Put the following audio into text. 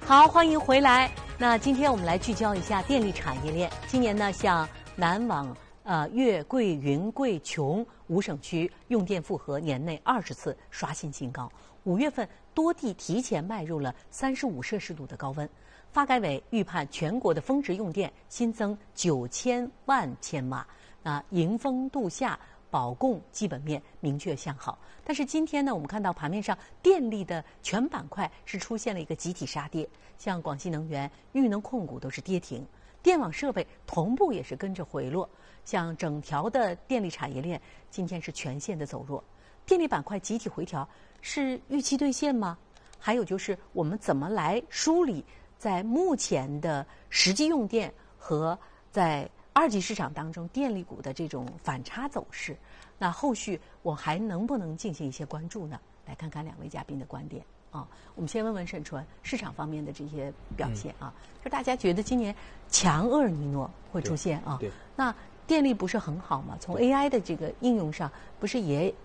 好，欢迎回来。那今天我们来聚焦一下电力产业链。今年呢，像南网、粤、桂、云、贵、琼5省区用电负荷年内20次刷新新高。5月份多地提前迈入了35摄氏度的高温。发改委预判全国的峰值用电新增9000万千瓦。迎峰度夏。保供基本面明确向好，但是今天呢，我们看到盘面上电力的全板块是出现了一个集体杀跌，像广西能源、豫能控股都是跌停，电网设备同步也是跟着回落，像整条的电力产业链今天是全线的走弱，电力板块集体回调是预期兑现吗？还有就是我们怎么来梳理在目前的实际用电和在二级市场当中电力股的这种反差走势，那后续我还能不能进行一些关注呢？来看看2位嘉宾的观点啊。我们先问问沈春，市场方面的这些表现啊，就大家觉得今年强厄尔尼诺会出现啊？ 对。 那电力不是很好吗？从 AI 的这个应用上，不是也